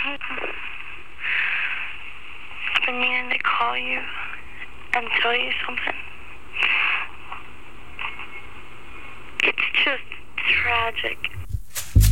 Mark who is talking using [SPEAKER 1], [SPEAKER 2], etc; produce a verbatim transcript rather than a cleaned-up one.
[SPEAKER 1] I've been meaning to call you and tell you something. It's just tragic.